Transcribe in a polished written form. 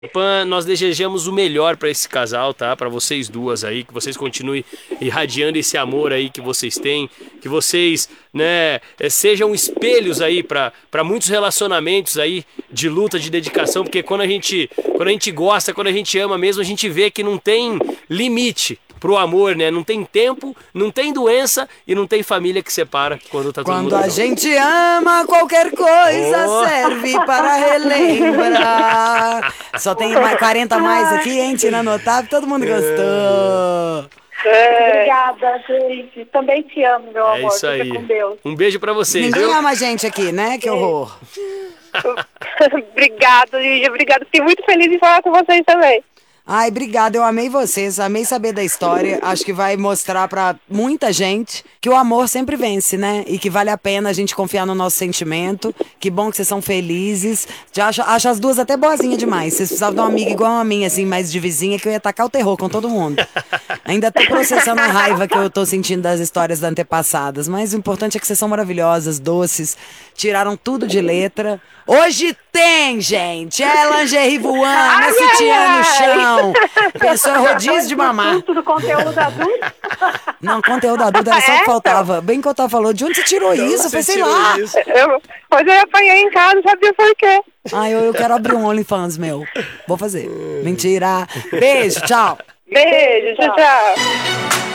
Pan, nós desejamos o melhor para esse casal, tá? Para vocês duas aí, que vocês continuem irradiando esse amor aí que vocês têm, que vocês, né, sejam espelhos aí para muitos relacionamentos aí de luta, de dedicação, porque quando a gente gosta, quando a gente ama mesmo, a gente vê que não tem limite pro amor, né? Não tem tempo, não tem doença e não tem família que separa quando tá todo mundo Quando a junto. gente ama, qualquer coisa Oh. serve para relembrar. Só tem mais 40 a mais aqui, hein? Tirando Otávio, todo mundo gostou. Obrigada, gente. Também te amo, meu É amor. isso Fica aí. com Deus. Um beijo pra vocês, Ninguém viu? ama a gente aqui, né? Que horror. Obrigada, Lígia. Obrigada. Fiquei muito feliz em falar com vocês também. Ai, obrigada, eu amei vocês, amei saber da história. Acho que vai mostrar pra muita gente que o amor sempre vence, né? E que vale a pena a gente confiar no nosso sentimento. Que bom que vocês são felizes. Já acho as duas até boazinhas demais. Vocês precisavam de uma amiga igual a minha, assim, mais de vizinha, que eu ia tacar o terror com todo mundo. Ainda tô processando a raiva que eu tô sentindo das histórias das antepassadas. Mas o importante é que vocês são maravilhosas, doces, tiraram tudo de letra. Hoje tem, gente! É lingerie voando, é sutiã no chão. Pessoa rodízio de mamar. Tudo conteúdo adulto. Não, conteúdo adulto era só o que faltava. Bem que o Otávio falou, de onde você tirou isso? Eu falei, sei lá. Pois eu apanhei em casa, sabia por quê. Ai, eu quero abrir um OnlyFans meu. Vou fazer. Mentira. Beijo, tchau. Beijo, tchau, tchau.